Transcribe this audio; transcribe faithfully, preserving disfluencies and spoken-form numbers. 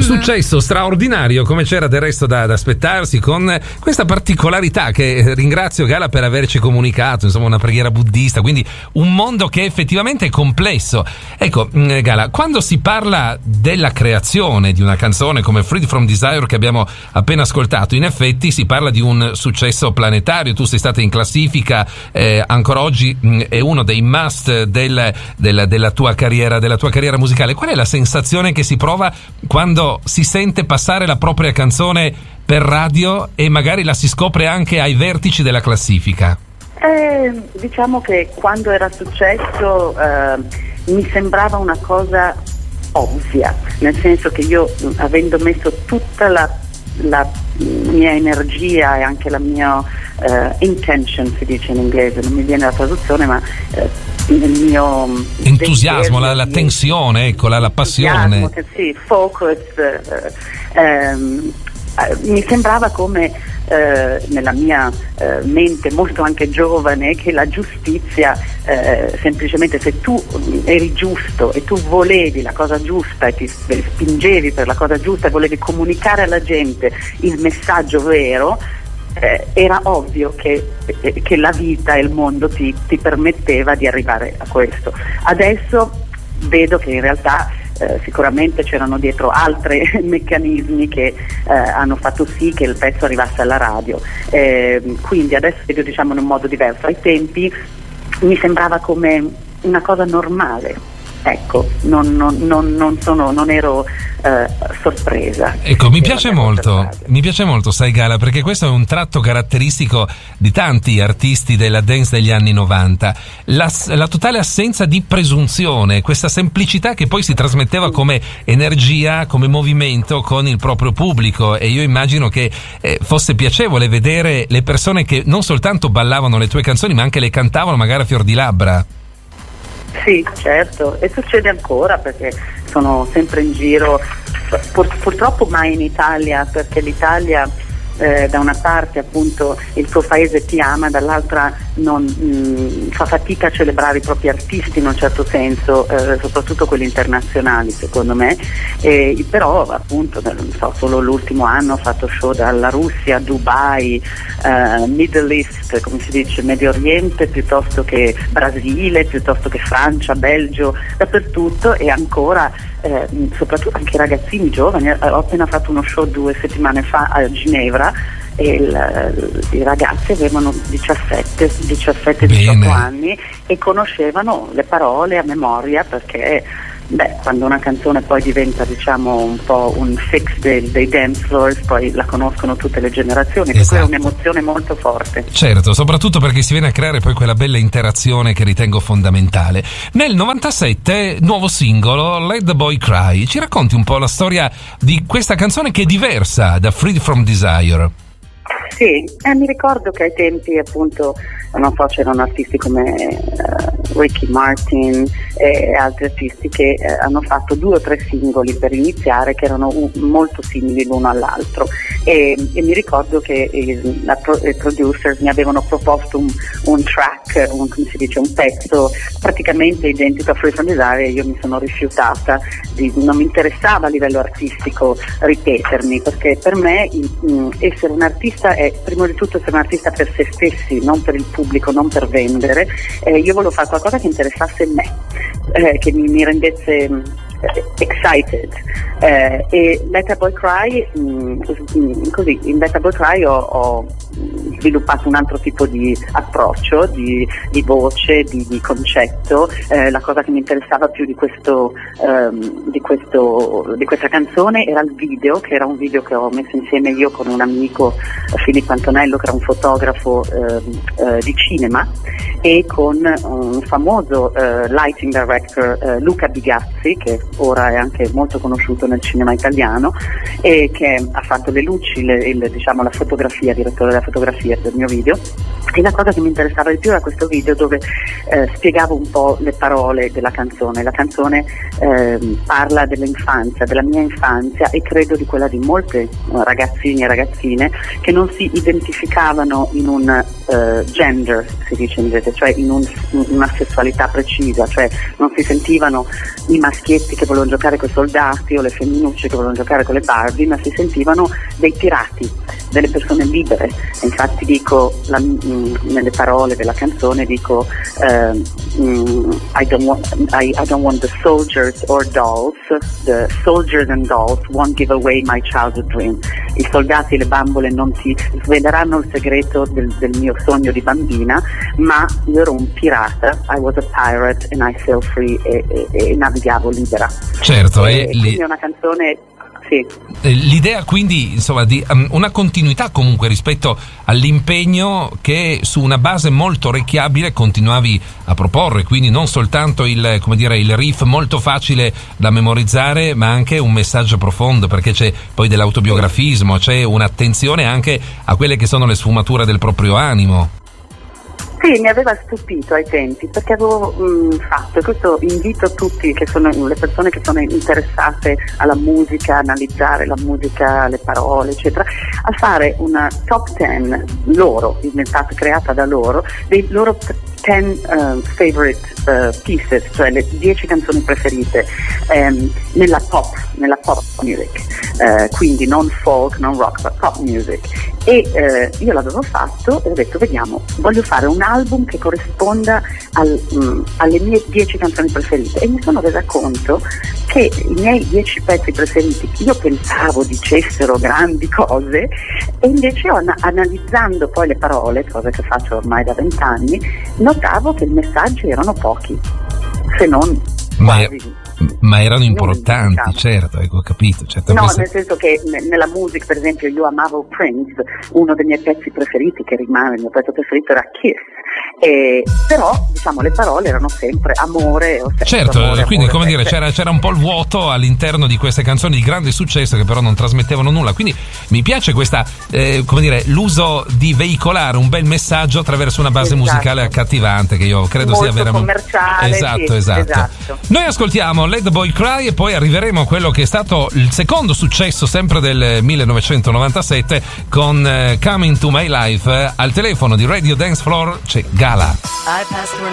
successo straordinario, come c'era del resto da, da aspettarsi, con questa particolarità che ringrazio Gala per averci comunicato, insomma una preghiera buddista, quindi un mondo che effettivamente è complesso. Ecco Gala, quando si parla della creazione di una canzone come Freed from Desire che abbiamo appena ascoltato, in effetti si parla di un successo planetario. Tu sei stata in classifica, eh, ancora oggi mh, è uno dei must del, del, della tua carriera della tua carriera musicale. Qual è la sensazione che si prova quando si sente passare la propria canzone per radio e magari la si scopre anche ai vertici della classifica? Eh, diciamo che quando era successo eh, mi sembrava una cosa ovvia, nel senso che io, avendo messo tutta la, la mia energia e anche la mia uh, intention, si dice in inglese, non mi viene la traduzione, ma uh, il mio entusiasmo, la, la tensione, ecco, la, la passione, che sì, focus, uh, um, uh, mi sembrava come Uh, nella mia uh, mente molto anche giovane, che la giustizia uh, semplicemente, se tu eri giusto e tu volevi la cosa giusta e ti spingevi per la cosa giusta e volevi comunicare alla gente il messaggio vero, eh, era ovvio che, eh, che la vita e il mondo ti, ti permetteva di arrivare a questo. Adesso vedo che in realtà Eh, sicuramente c'erano dietro altri meccanismi che eh, hanno fatto sì che il pezzo arrivasse alla radio, eh, quindi adesso vedo, diciamo, in un modo diverso. Ai tempi mi sembrava come una cosa normale, ecco, non, non, non, non, sono, non ero eh, sorpresa. Ecco, mi piace molto, mi piace molto, sai Gala, perché questo è un tratto caratteristico di tanti artisti della dance degli anni novanta, la, la totale assenza di presunzione, questa semplicità che poi si trasmetteva come energia, come movimento con il proprio pubblico, e io immagino che eh, fosse piacevole vedere le persone che non soltanto ballavano le tue canzoni ma anche le cantavano magari a fior di labbra. Sì, certo, e succede ancora, perché sono sempre in giro, pur, purtroppo mai in Italia, perché l'Italia eh, da una parte appunto il tuo paese ti ama, dall'altra non, mh, fa fatica a celebrare i propri artisti in un certo senso, eh, soprattutto quelli internazionali secondo me, e, però appunto non so, solo l'ultimo anno ho fatto show dalla Russia, Dubai, eh, Middle East, come si dice, Medio Oriente, piuttosto che Brasile, piuttosto che Francia, Belgio, dappertutto, e ancora eh, soprattutto anche i ragazzini giovani. Ho appena fatto uno show due settimane fa a Ginevra e il, i ragazzi avevano diciassette diciotto anni e conoscevano le parole a memoria, perché beh, quando una canzone poi diventa, diciamo, un po' un fix dei, dei dance floors, poi la conoscono tutte le generazioni, per esatto. cui è un'emozione molto forte. Certo, soprattutto perché si viene a creare poi quella bella interazione che ritengo fondamentale. Nel novantasette, nuovo singolo, Let the Boy Cry. Ci racconti un po' la storia di questa canzone che è diversa da Freed from Desire? Sì, eh, mi ricordo che ai tempi appunto, non so, c'erano artisti come uh, Ricky Martin e altri artisti che eh, hanno fatto due o tre singoli per iniziare che erano un, molto simili l'uno all'altro, e, e mi ricordo che i, la pro, i producers mi avevano proposto un, un track, un, come si dice, un pezzo praticamente identico a Free From Desire, e io mi sono rifiutata, di, non mi interessava a livello artistico ripetermi, perché per me il, mh, essere un artista è prima di tutto essere un artista per se stessi, non per il pubblico, non per vendere. Eh, io volevo fare qualcosa che interessasse me, eh, che mi, mi rendesse mh, excited, eh, e Let a Boy Cry, mh, così in Let a Boy Cry ho, ho sviluppato un altro tipo di approccio, di, di voce, di, di concetto. Eh, la cosa che mi interessava più di questo, ehm, di questo di questa canzone era il video, che era un video che ho messo insieme io con un amico, Filippo Antonello, che era un fotografo ehm, eh, di cinema, e con un famoso eh, lighting director, eh, Luca Bigazzi, che ora è anche molto conosciuto nel cinema italiano e che ha fatto le luci, le, il, diciamo la fotografia, direttore della fotografia del mio video. E la cosa che mi interessava di più era questo video dove eh, spiegavo un po' le parole della canzone. La canzone eh, parla dell'infanzia, della mia infanzia, e credo di quella di molti ragazzini e ragazzine che non si identificavano in un uh, gender, si dice in inglese, cioè in, un, in una sessualità precisa, cioè non si sentivano i maschietti che che volevano giocare con i soldati o le femminucce che volevano giocare con le Barbie, ma si sentivano dei pirati, delle persone libere. E infatti dico la, mh, nelle parole della canzone dico uh, mh, I, don't want, I, I don't want the soldiers or dolls, the soldiers and dolls won't give away my childhood dream. I soldati e le bambole non ti sveleranno il segreto del, del mio sogno di bambina, ma io ero un pirata, I was a pirate and I feel free, e, e, e navigavo libera. Certo, e, e quindi li... è una canzone. Sì. L'idea quindi insomma di um, una continuità comunque rispetto all'impegno che su una base molto orecchiabile continuavi a proporre, quindi non soltanto il, come dire, il riff molto facile da memorizzare, ma anche un messaggio profondo, perché c'è poi dell'autobiografismo, c'è un'attenzione anche a quelle che sono le sfumature del proprio animo. Sì, mi aveva stupito ai tempi, perché avevo mh, fatto, e questo invito tutti che sono le persone che sono interessate alla musica, analizzare la musica, le parole eccetera, a fare una top ten loro, inventata, creata da loro, dei loro ten uh, favorite uh, pieces, cioè le dieci canzoni preferite um, nella pop, nella pop music, uh, quindi non folk, non rock, ma pop music. E uh, io l'avevo fatto e ho detto vediamo, voglio fare un album che corrisponda al, um, alle mie dieci canzoni preferite, e mi sono resa conto che i miei dieci pezzi preferiti io pensavo dicessero grandi cose, e invece ho, analizzando poi le parole, cosa che faccio ormai da vent'anni, notavo che i messaggi erano pochi, se non ma, quasi. Ma erano importanti, diciamo. Certo, ecco, ho capito. Certo, no, questa... nel senso che n- nella musica, per esempio, io amavo Prince, uno dei miei pezzi preferiti, che rimane il mio pezzo preferito, era Kiss. E, però diciamo le parole erano sempre amore o sesso, certo, amore, quindi amore, come dire sesso. c'era, c'era un po' il vuoto all'interno di queste canzoni di grande successo che però non trasmettevano nulla, quindi mi piace questa eh, come dire l'uso di veicolare un bel messaggio attraverso una base esatto. musicale accattivante, che io credo molto sia veramente commerciale. esatto, sì, esatto esatto. Noi ascoltiamo Let the Boy Cry e poi arriveremo a quello che è stato il secondo successo sempre del millenovecentonovantasette con uh, Coming to My Life. Al telefono di Radio Dance Floor c'è Gala. I passed through